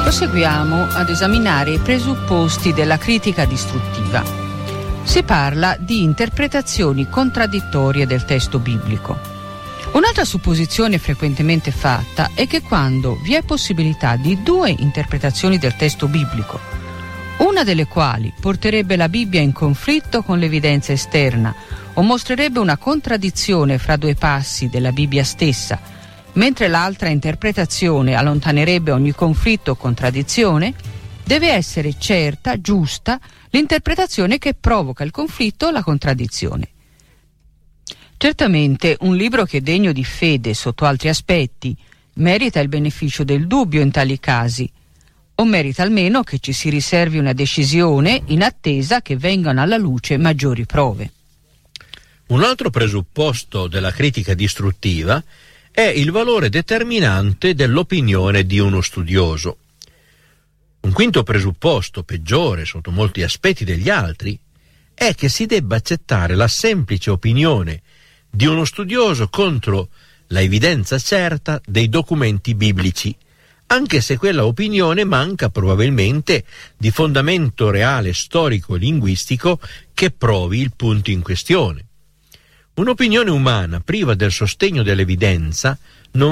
Proseguiamo ad esaminare i presupposti della critica distruttiva. Si parla di interpretazioni contraddittorie del testo biblico. Un'altra supposizione frequentemente fatta è che quando vi è possibilità di due interpretazioni del testo biblico, una delle quali porterebbe la Bibbia in conflitto con l'evidenza esterna o mostrerebbe una contraddizione fra due passi della Bibbia stessa, mentre l'altra interpretazione allontanerebbe ogni conflitto o contraddizione, deve essere certa, giusta, l'interpretazione che provoca il conflitto o la contraddizione. Certamente un libro che è degno di fede sotto altri aspetti merita il beneficio del dubbio in tali casi, o merita almeno che ci si riservi una decisione in attesa che vengano alla luce maggiori prove. Un altro presupposto della critica distruttiva è il valore determinante dell'opinione di uno studioso. Un quinto presupposto, peggiore sotto molti aspetti degli altri, è che si debba accettare la semplice opinione di uno studioso contro la evidenza certa dei documenti biblici, anche se quella opinione manca probabilmente di fondamento reale, storico e linguistico che provi il punto in questione. Un'opinione umana priva del sostegno dell'evidenza non